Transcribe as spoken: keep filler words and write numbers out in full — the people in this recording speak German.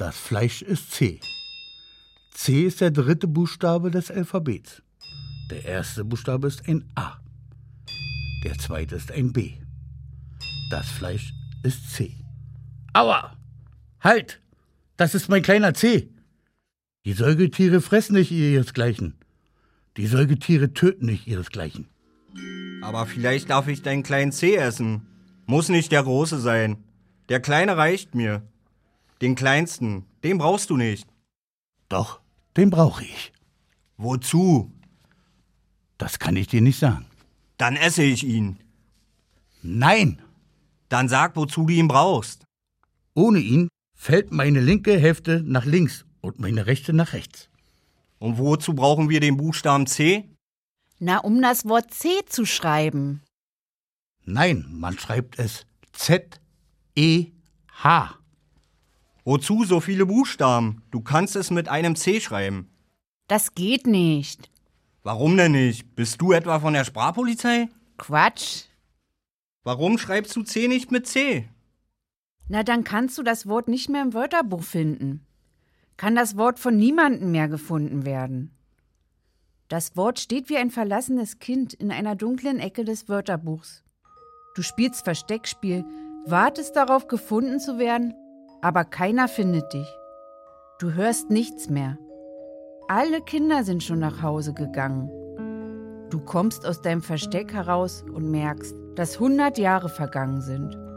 Das Fleisch ist C. C ist der dritte Buchstabe des Alphabets. Der erste Buchstabe ist ein A. Der zweite ist ein B. Das Fleisch ist C. Aua! Halt! Das ist mein kleiner C. Die Säugetiere fressen nicht ihresgleichen. Die Säugetiere töten nicht ihresgleichen. Aber vielleicht darf ich deinen kleinen C essen. Muss nicht der große sein. Der kleine reicht mir. Den kleinsten, den brauchst du nicht. Doch, den brauche ich. Wozu? Das kann ich dir nicht sagen. Dann esse ich ihn. Nein! Dann sag, wozu du ihn brauchst. Ohne ihn fällt meine linke Hälfte nach links und meine rechte nach rechts. Und wozu brauchen wir den Buchstaben C? Na, um das Wort C zu schreiben. Nein, man schreibt es Z E H. Wozu so viele Buchstaben? Du kannst es mit einem C schreiben. Das geht nicht. Warum denn nicht? Bist du etwa von der Sprachpolizei? Quatsch. Warum schreibst du C nicht mit C? Na, dann kannst du das Wort nicht mehr im Wörterbuch finden. Kann das Wort von niemandem mehr gefunden werden. Das Wort steht wie ein verlassenes Kind in einer dunklen Ecke des Wörterbuchs. Du spielst Versteckspiel, wartest darauf, gefunden zu werden, aber keiner findet dich. Du hörst nichts mehr. Alle Kinder sind schon nach Hause gegangen. Du kommst aus deinem Versteck heraus und merkst, dass hundert Jahre vergangen sind.